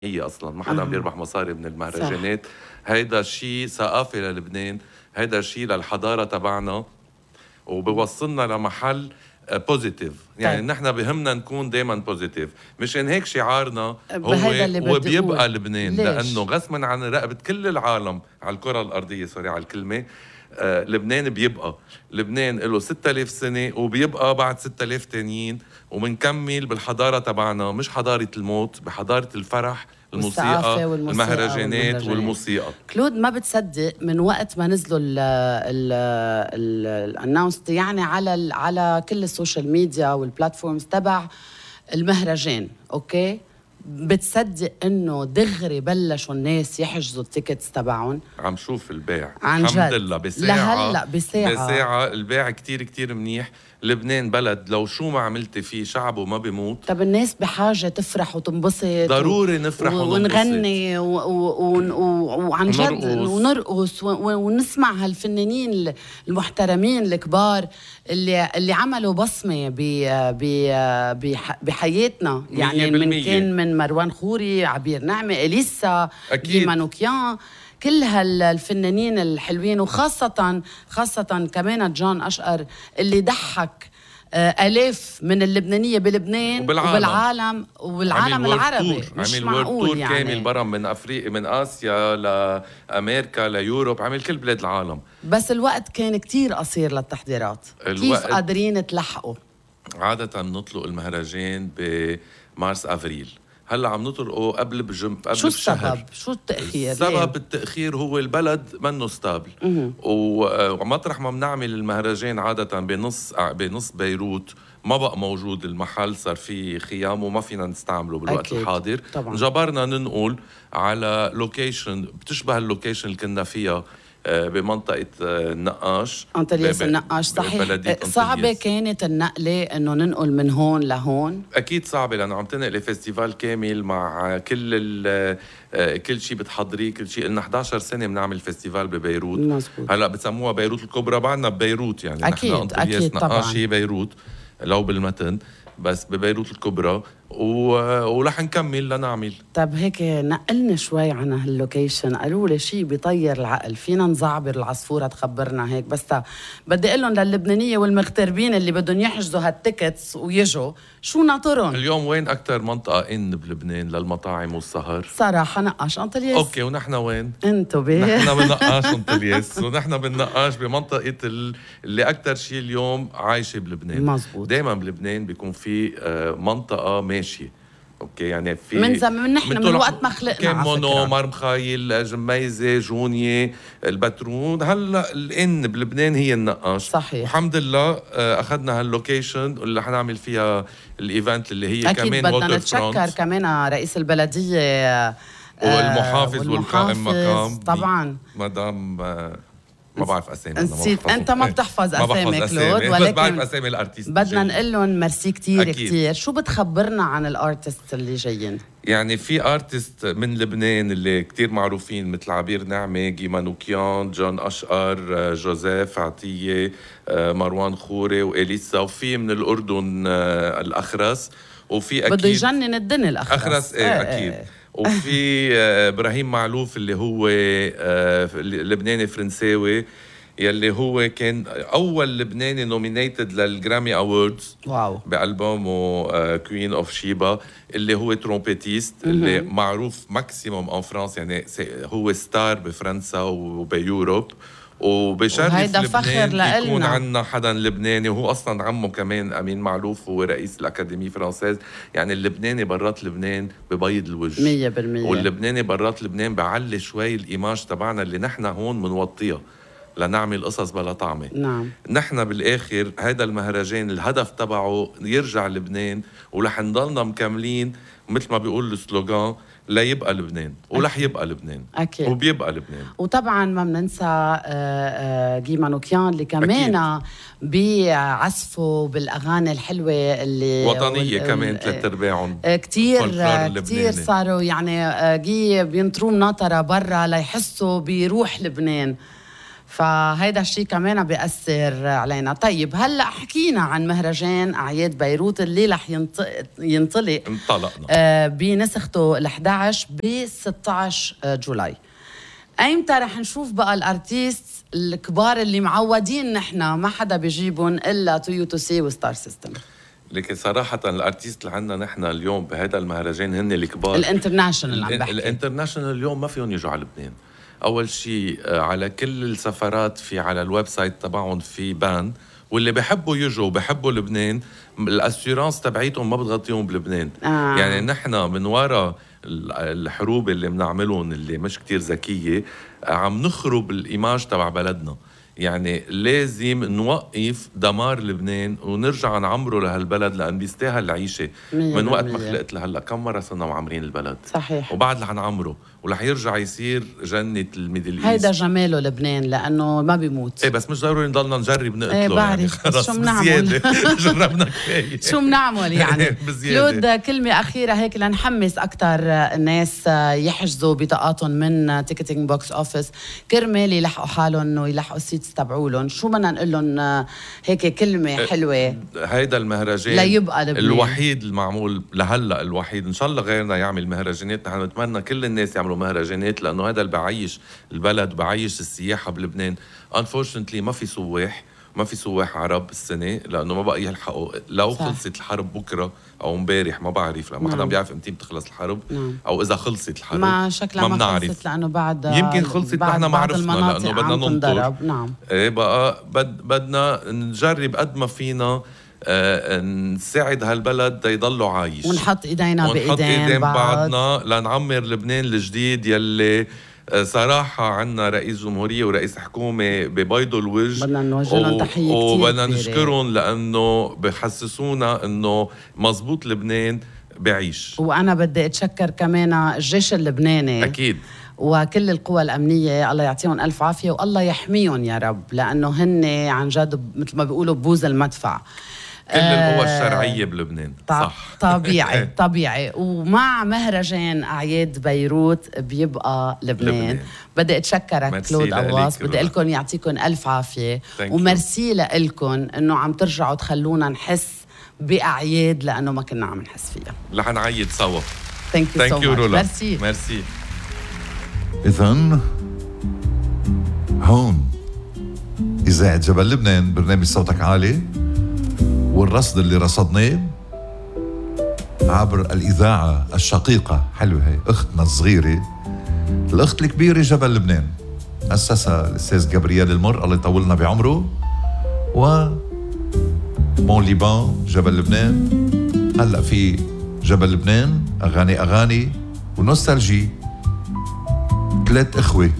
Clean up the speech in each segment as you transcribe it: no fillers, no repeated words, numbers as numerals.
هي أصلا ما حدا بيربح مصاري من المهرجانات. هيدا شيء ثقافي للبنان، هيدا شيء للحضارة تبعنا، وبوصلنا لمحل بوزيتيف. يعني نحن بهمنا نكون دايما بوزيتيف، مشان هيك شعارنا هو وبيبقى لبنان، لأنه غصبا عن رقبة كل العالم على الكرة الأرضية، سوري على الكلمة، لبنان بيبقى. لبنان له 6000 سنة وبيبقى بعد 6000 تانيين، ومنكمل بالحضارة تبعنا، مش حضارة الموت، بحضارة الفرح، الموسيقى، المهرجانات والموسيقى. كلود، ما بتصدق من وقت ما نزلوا الاناونس يعني على كل السوشيال ميديا والبلاتفورمز تبع المهرجان، اوكي، بتصدق انه دغري بلشوا الناس يحجزوا التيكتس تبعهم؟ عم شوف البيع عن الحمد جد. لله بساعة البيع كتير منيح. لبنان بلد لو شو ما عملتي فيه شعبه ما بيموت. طب الناس بحاجة تفرح وتنبسط، ضروري نفرح ونغني وعن جد ونرقص ونسمع هالفنانين المحترمين الكبار اللي عملوا بصمة بحياتنا. يعني من مروان خوري، عبير نعمة، إليسا، مانوكيان، كل هالفنانين الحلوين، وخاصة كمان جون أشقر اللي ضحك آلاف من اللبنانية بلبنان وبالعالم العربي. مش معقول يعني كامل برا، من أفريقيا، من آسيا لأمريكا ليوروب، عمل كل بلاد العالم. بس الوقت كان كتير قصير للتحضيرات. كيف قادرين تلحقوا؟ عادة نطلق المهرجان بمارس أفريل. هلا عم نطرقه قبل بشهر. شو السبب؟ شو التأخير؟ سبب التأخير هو البلد منه ستابل، ومطرح ما بنعمل المهرجان عادة بنص بيروت ما بقى موجود المحل، صار في خيام وما فينا نستعمله بالوقت أكيد. الحاضر طبعا. جبرنا ننقل على لوكيشن بتشبه اللوكيشن اللي كنا فيها بمنطقة النقاش، أنطلياس النقاش. صحيح صعبة كانت النقلة إنه ننقل من هون لهون؟ أكيد صعبة، لأنه عم تنقلي فيستيفال كامل مع كل شيء بتحضريه، كل شيء. لنا 11 سنة بنعمل فيستيفال ببيروت. مزبوط. هلأ بتسموها بيروت الكبرى، بعدنا ببيروت يعني. أكيد نحن أنطلياس نقاش هي بيروت لو بالمتن، بس ببيروت الكبرى ورح نكمل لنعمل. طب هيك نقلنا شوي عن هاللوكيشن. قالوا لي شيء بيطير العقل، فينا نزعبر العصفورة تخبرنا هيك؟ بس بدي اقول لهم للبنانية والمغتربين اللي بدهم يحجزوا هالتيكتس ويجوا، شو ناطرهم اليوم؟ وين أكتر منطقة بلبنان للمطاعم والسهر؟ صراحة نقاش أنطلياس. اوكي، ونحن وين؟ انتو نحن بنقاش أنطلياس، ونحن بنقاش بمنطقة اللي أكتر شيء اليوم عايشة بلبنان. مزبوط. دايما بلبنان بيكون في منطقة ماشية، اوكي، يعني في من زمان نحن من وقت ما خلقنا كان مونو، مرمخايل، جميزه، جونيه، البترون. هلا الان بلبنان هي النقاش. صحيح. الحمد لله اخذنا هاللوكيشن اللي رح نعمل فيها الايفنت اللي هي أكيد. كمان بدنا نتشكر كمان رئيس البلديه والمحافظ والقائم مقام طبعا مدام ما بعرف اسامي. نسيت. انت ما بتحفظ اسامي كلود، ولكن بعرف اسامي الارتيست. بدنا نقول لهم ميرسي كتير. شو بتخبرنا عن الارتيست اللي جايين؟ يعني في ارتيست من لبنان اللي كتير معروفين، مثل عبير نعمة، مانوكيان، جون أشقر، جوزيف عطية، مروان خوري وإليسا، وفي من الأردن الأخرس، وفي أكيد بده يجنن الدنيا الأخرس. أكيد. وفي إبراهيم معلوف اللي هو لبناني فرنساوي، يلي هو كان أول لبناني نومينيتد للجرامي أوردز. واو. بألبومه كوين أوف شيبا، اللي هو ترومبيتيست اللي معروف ماكسيموم أو فرنسا، يعني هو ستار بفرنسا وبيوروب. وبشرف لبنان يكون عنا حدا لبناني، وهو أصلا عمه كمان أمين معلوف هو رئيس الأكاديمية فرنسيز. يعني اللبناني برات لبنان ببيض الوجه 100%، واللبناني برات لبنان بعلي شوي الإيماج تبعنا اللي نحن هون منوطيها لنعمل قصص بلا طعمة. نعم. نحن بالآخر هذا المهرجان الهدف تبعه يرجع لبنان، ولح نضلنا مكملين مثل ما بيقول السلوغان، لا يبقى لبنان، ولح يبقى لبنان. أكيد. وبيبقى لبنان. وطبعا ما بننسى مانوكيان اللي كمان بيعزفوا بالأغاني الحلوة اللي وطنية كمان 3/4 كتير صاروا يعني بينطروا مناطرة برا ليحسوا بروح لبنان. فهيدا الشيء كمان بيأثر علينا. طيب هلأ حكينا عن مهرجان أعياد بيروت اللي رح ينطلق بنسخته ال11 ب16 جولاي. ايمتى رح نشوف بقى الارتيست الكبار اللي معودين نحن ما حدا بيجيبهم الا TU2C وستار سيستم؟ لكن صراحة الارتيست اللي عندنا نحن اليوم بهذا المهرجان هن الكبار الانترناشونال. عم بحكي الانترناشونال اليوم ما فيهم يجوا على لبنان. اول شيء على كل السفرات في على الويب سايت تبعهم في بان، واللي بحبوا يجوا وبحبوا لبنان الاسيورانس تبعيتهم ما بتغطيهم بلبنان. يعني نحن من وراء الحروب اللي بنعملهم اللي مش كتير ذكية عم نخرب الإيماج تبع بلدنا. يعني لازم نوقف دمار لبنان ونرجع نعمره لهالبلد لأن بيستاهل العيشة. من وقت ما خلقت لهلا كم مرة صرنا معمرين البلد؟ صحيح. وبعد رح نعمره ورح يرجع يصير جنة الميدل إيست. هيدا جماله لبنان لأنه ما بيموت. بس مش ضروري نضلنا نجرب نقتله. بعرف يعني شو بنعمل. جربنا كفاية. شو بنعمل يعني. كلود كلمة أخيرة هيك لنحمس أكتر الناس يحجزوا بطاقاتهم من تيكتينج بوكس أوفيس كرمال يلحقوا حالهم ويلحقوا السيتس تبعولهم. شو بدنا نقول لهم هيك كلمة حلوة؟ هيدا المهرجان لا يبقى لبنان الوحيد المعمول لهلا، الوحيد. إن شاء الله غيرنا يعمل مهرجانات. نحن نتمنى كل الناس يعملوا مهرجانات لأنه هذا اللي بعيش البلد، بعيش السياحة بلبنان. Unfortunately ما في سواح، ما في سواح عرب السنة لأنه ما بقى يلحقوا. لو صح. خلصت الحرب بكرة أو مبارح ما بعرف، لما حدا بيعرف امتى بتخلص الحرب أو إذا خلصت الحرب ما شكلها ما خلصت لأنه بعد يمكن خلصت نحن ما عرفنا لأنه بدنا ننطر. إيه بقى بدنا نجرب قد ما فينا نساعد هالبلد يضلوا عايش ونحط ايدينا بايدين بعضنا لنعمر لبنان الجديد يلي صراحة عنا رئيس جمهورية ورئيس حكومة ببيضوا الوجه. بدنا نوجه لهم تحية كتير وبدنا نشكرهم لأنه بحسسونا أنه مزبوط لبنان بعيش. وأنا بدي أتشكر كمان الجيش اللبناني أكيد وكل القوى الأمنية، الله يعطيهم ألف عافية والله يحميهم يا رب، لأنه هن عن جد مثل ما بيقولوا بوز المدفع. كل القوى الشرعية بلبنان. صح طبيعي طبيعي. ومع مهرجان أعياد بيروت بيبقى لبنان. بدي أتشكرك كلود أواس، بدي لكم يعطيكم ألف عافية ومرسي لكم أنه عم ترجعوا تخلونا نحس بأعياد لأنه ما كنا عم نحس فيها. رح نعيد سوا. Thank you so much. ميرسي. إذن هون إذاعة جبل لبنان، برنامج صوتك عالي، والرصد اللي رصدناه عبر الإذاعة الشقيقة، حلوة هي أختنا الصغيرة، الأخت الكبيرة جبل لبنان، أسسها الأستاذ جابرييل المر الله يطولنا بعمره، و مون ليبان جبل لبنان. هلأ في جبل لبنان أغاني ونوستالجي، 3 إخوة،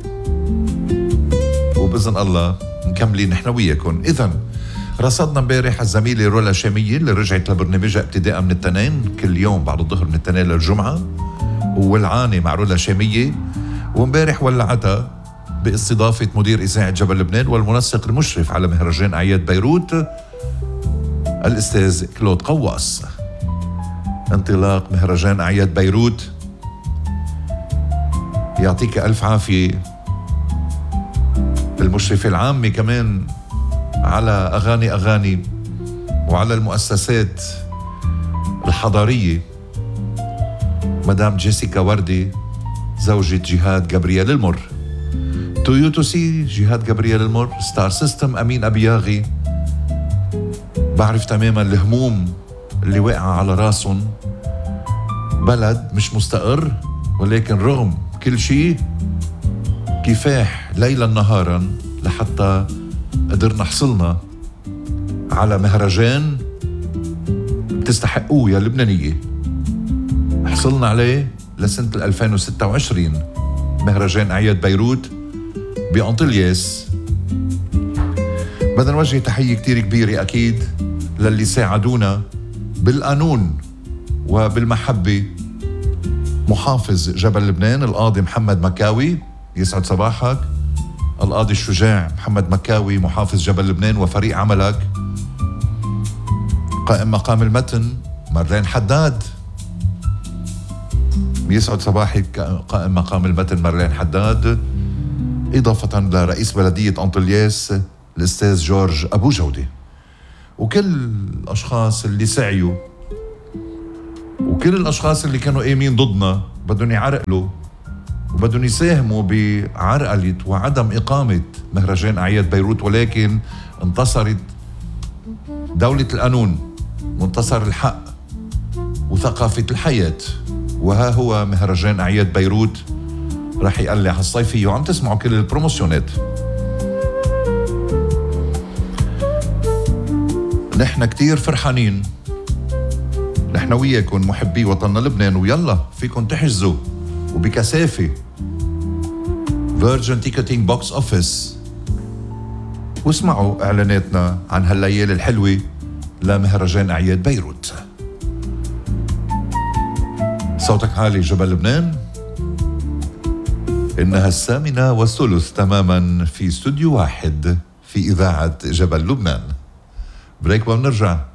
وبإذن الله مكملين نحن وياكم. إذن رصدنا امبارح الزميلة رولا شامية اللي رجعت لبرنامجها ابتداء من التنين كل يوم بعد الظهر من التنين للجمعة، وولعانة مع رولا شامية، وامبارح ولعتها باستضافة مدير إذاعة جبل لبنان والمنسق المشرف على مهرجان أعياد بيروت الأستاذ كلود قواص. انطلاق مهرجان أعياد بيروت، يعطيك ألف عافية. المشرفة العامة كمان على أغاني وعلى المؤسسات الحضارية مدام جيسيكا وردي زوجة جهاد جابرييل المر، TU2C جهاد جابرييل المر، ستار سيستم أمين أبياغي. بعرف تماما الهموم اللي واقعة على راسهم، بلد مش مستقر، ولكن رغم كل شيء كفاح ليلا نهارا لحتى قدرنا حصلنا على مهرجان بتستحقوه يا لبنانية. حصلنا عليه لسنة 2026 مهرجان أعياد بيروت بأنطلياس. بدنا نوجه تحية كتير كبيرة أكيد للي ساعدونا بالقانون وبالمحبة، محافظ جبل لبنان القاضي محمد مكاوي، يسعد صباحك. القاضي الشجاع محمد مكاوي محافظ جبل لبنان وفريق عملك. قائم مقام المتن مارلين حداد، يسعد صباحك قائم مقام المتن مارلين حداد. إضافة لرئيس بلدية أنطلياس الأستاذ جورج أبو جودة، وكل الأشخاص اللي سعيوا وكل الأشخاص اللي كانوا قايمين ضدنا بدهم يعرقلوا وبدهم يساهموا بعرقلة وعدم إقامة مهرجان أعياد بيروت، ولكن انتصرت دولة القانون وانتصر الحق وثقافة الحياة. وها هو مهرجان أعياد بيروت رح يقلع على الصيفية، وعم تسمعوا كل البروموشنات. نحن كتير فرحانين، نحن وياكم محبي وطننا لبنان، ويلا فيكم تحجزوا وبكثافة فيرجن تيكتينج بوكس اوفيس، واسمعوا اعلاناتنا عن هالليالي الحلوة لمهرجان أعياد بيروت. صوتك عالي جبل لبنان، إنها 8:03 تماما في استوديو واحد في إذاعة جبل لبنان. بريك وبنرجع.